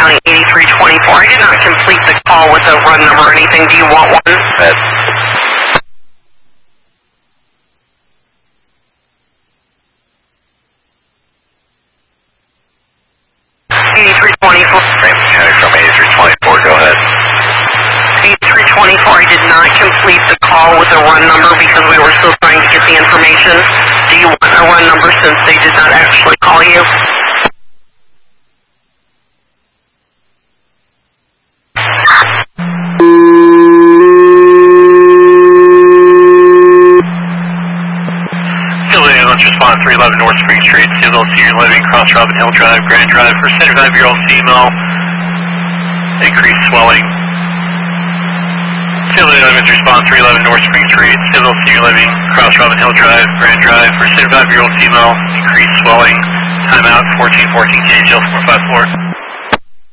County 8324. I did not complete the call with a run number or anything. Do you want one? That 8324. Ramsey County from 8324, go ahead. 8324, I did not complete the call with a run number because we were still trying to get the information. Do you want a run number since they did not actually call you? Response 311 North Spring Street, Seaville Senior Living, Cross Robin Hill Drive, Grand Drive for 75-year-old female, increased swelling. Seaville Living Response 311 North Spring Street, Seaville Senior Living, Cross Robin Hill Drive, Grand Drive for 75-year-old female, increased swelling. Timeout 1414 KHL 454.